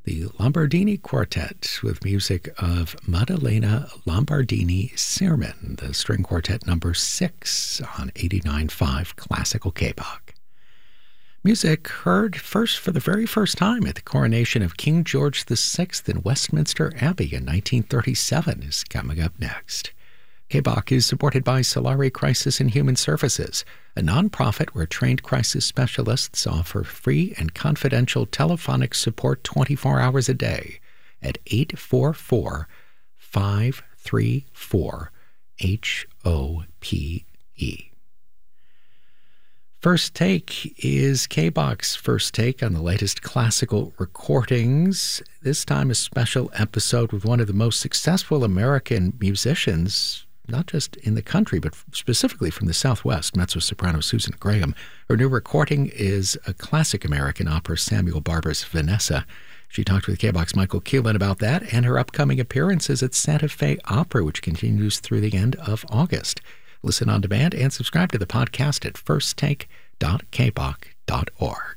the Lombardini Quartet with music of Maddalena Lombardini-Sirman, the string quartet number 6 on 89.5 Classical K-Bach. Music heard for the very first time at the coronation of King George VI in Westminster Abbey in 1937 is coming up next. K-Bach is supported by Solari Crisis and Human Services, a nonprofit where trained crisis specialists offer free and confidential telephonic support 24 hours a day at 844-534-HOPE. First Take is K-Bach's first take on the latest classical recordings. This time a special episode with one of the most successful American musicians, not just in the country, but specifically from the Southwest, mezzo-soprano Susan Graham. Her new recording is a classic American opera, Samuel Barber's Vanessa. She talked with K-Bach's Michael Keelan about that and her upcoming appearances at Santa Fe Opera, which continues through the end of August. Listen on demand and subscribe to the podcast at firsttake.kbach.org.